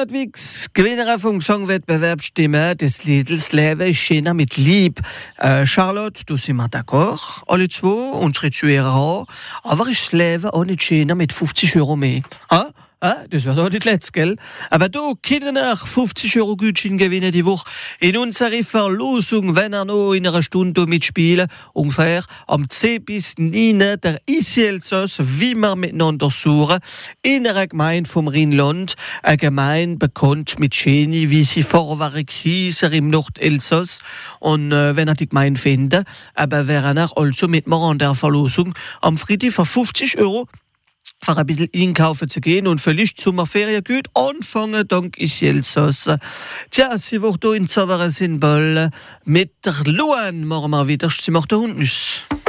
Charlotte Wix, Gewinnerin vom Songwettbewerb Stimme des Liedels Lebe ich schöner mit Lieb. Charlotte, du sind wir d'accord, alle zwei, unsere Zuhörer auch. Aber ich lebe auch nicht schöner mit 50 Euro mehr. Das war doch nicht letzt, gell? Aber du können nach 50 Euro Gutschein gewinnen die Woche in unserer Verlosung, wenn noch in einer Stunde mitspielen. Ungefähr am 10 bis 9 der Isielsos, wie wir miteinander suchen, in einer Gemeinde vom Rheinland. Eine Gemeinde bekannt mit schönen, wie sie Vorwerk hießen im Nordelsass. Und wenn ihr die Gemeinde findet, aber wären auch also mit mir an der Verlosung am Freitag für 50 Euro für ein bisschen einkaufen zu gehen und vielleicht zum Ferien gut anfangen, dank Isielsos. Tja, sie wird hier in Zavere Symbol mit der Luan machen wir wieder, sie macht der Hund nüss.